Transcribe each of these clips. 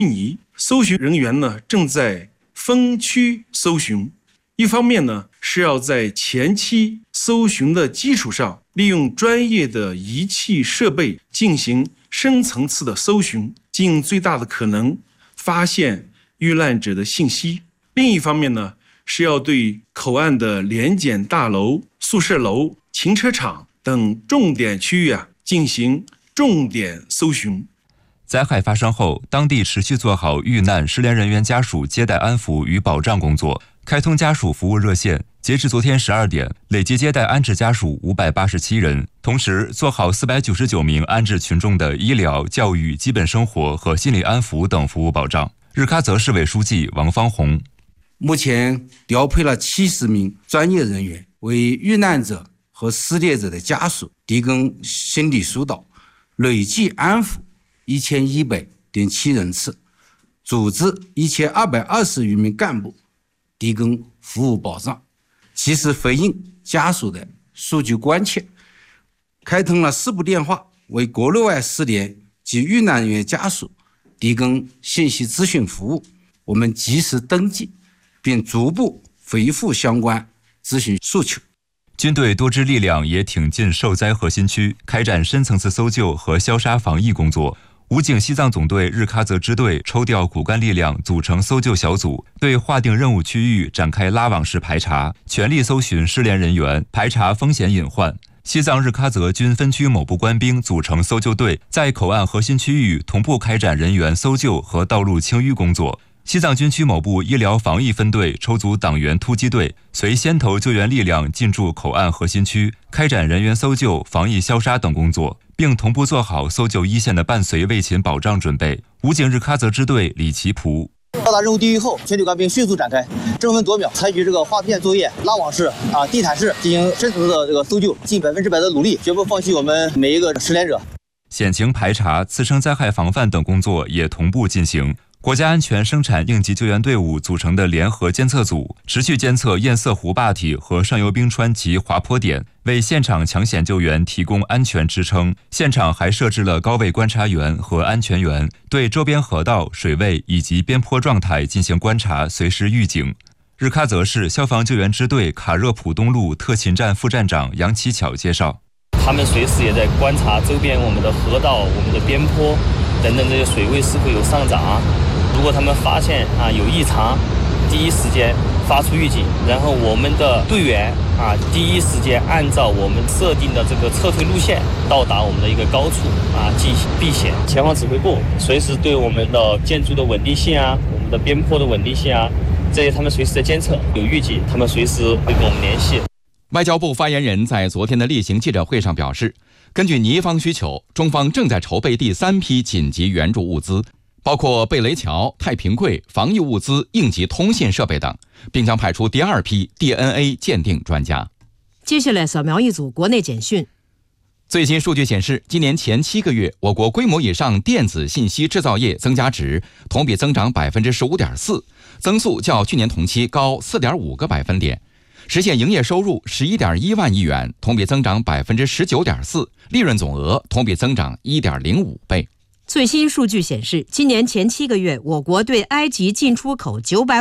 印尼，搜寻人员呢正在分区搜寻。一方面呢是要在前期搜寻的基础上，利用专业的仪器设备进行深层次的搜寻，尽最大的可能发现遇难者的信息。另一方面呢是要对口岸的联检大楼、宿舍楼、停车场等重点区域进行重点搜寻。 灾害发生后，当地持续做好遇难失联人员家属接待安抚与保障工作，开通家属服务热线，截至昨天12点，累计接待安置家属587人，同时做好499名安置群众的医疗、教育、基本生活和心理安抚等服务保障。日喀则市委书记王方红： 目前调配了70名专业人员，为遇难者和失联者的家属提供心理疏导，累计安抚1100.7人次，组织1220余名干部提供服务保障，及时回应家属的诉求关切，开通了4部电话，为国内外失联及遇难人员家属提供信息咨询服务。我们及时登记并逐步回复相关咨询诉求。 军队多支力量也挺进受灾核心区，开展深层次搜救和消杀防疫工作。武警西藏总队日喀则支队抽调骨干力量组成搜救小组，对划定任务区域展开拉网式排查，全力搜寻失联人员，排查风险隐患。西藏日喀则军分区某部官兵组成搜救队，在口岸核心区域同步开展人员搜救和道路清淤工作。西藏军区某部医疗防疫分队抽组党员突击队，随先头救援力量进驻口岸核心区，开展人员搜救、防疫消杀等工作，并同步做好搜救一线的伴随卫勤保障准备。武警日喀则支队李奇普： 到达任务地域后，全体官兵迅速展开争分夺秒，采取划片作业、拉网式、地毯式进行深层次的搜救，尽100%的努力，绝不放弃我们每一个失联者。 险情排查、次生灾害防范等工作也同步进行。国家安全生产应急救援队伍组成的联合监测组，持续监测堰塞湖坝体和上游冰川及滑坡点，为现场抢险救援提供安全支撑。现场还设置了高位观察员和安全员，对周边河道、水位以及边坡状态进行观察，随时预警。日喀则市消防救援支队卡热普东路特勤站副站长杨启巧介绍： 他们随时也在观察周边我们的河道、我们的边坡等等这些水位是否有上涨。如果他们发现有异常，第一时间发出预警，然后我们的队员第一时间按照我们设定的这个撤退路线到达我们的一个高处进行避险。前方指挥部随时对我们的建筑的稳定性我们的边坡的稳定性这些他们随时在监测，有预警他们随时会跟我们联系。 外交部发言人在昨天的例行记者会上表示，根据尼方需求，中方正在筹备第3批紧急援助物资，包括贝雷桥、太平柜、防疫物资、应急通信设备等，并将派出第2批 DNA 鉴定专家。 接下来扫描一组国内简讯。 最新数据显示，今年前7个月，我国规模以上电子信息制造业增加值同比增长 15.4%， 增速较去年同期高 4.5个百分点，实现营业收入 11.1万亿元，同比增长 19.4%， 利润总额同比增长 1.05 倍。 最新数据显示，今年前7个月，我国对埃及进出口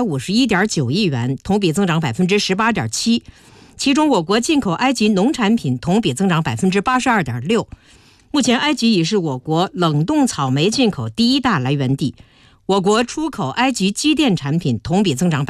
951.9 亿元，同比增长 18.7%， 其中我国进口埃及农产品同比增长 82.6%。 目前埃及已是我国冷冻草莓进口第1大来源地，我国出口埃及机电产品同比增长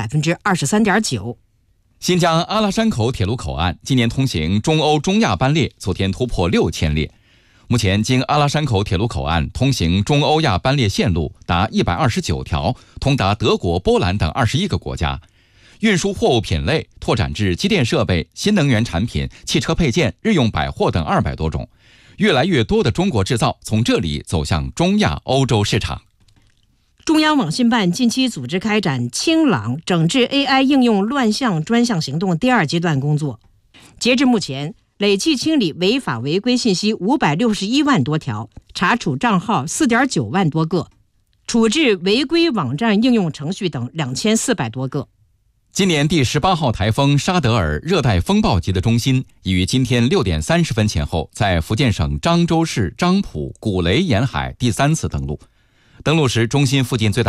23.9%。 新疆阿拉山口铁路口岸今年通行中欧中亚班列昨天突破6000列。目前经阿拉山口铁路口岸通行中欧亚班列线路达129条，通达德国、波兰等21个国家。运输货物品类拓展至机电设备、新能源产品、汽车配件、日用百货等200多种。越来越多的中国制造从这里走向中亚、欧洲市场。 中央网信办近期组织开展清朗整治 AI 应用乱象专项行动第2阶段工作，截至目前，累计清理违法违规信息561万多条，查处账号4.9万多个，处置违规网站应用程序等2400多个。 今年第18号台风沙德尔热带风暴级的中心已于今天6点30分前后在福建省漳州市漳浦古雷沿海第3次登陆。 登陆时，中心附近最大